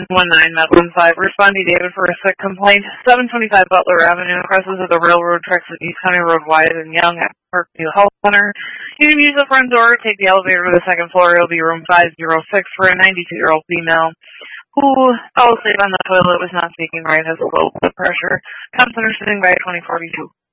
Medlin 5. Respondee David for a sick complaint. 725 Butler Avenue. Crosses of the railroad tracks at East County Road Wise and Young at Parkview Health Center. You can use the front door, take the elevator to the second floor. It'll be room 506 for a 92-year-old female who fell asleep on the toilet, was not speaking right, has a low blood pressure. Comes under sitting by 2042.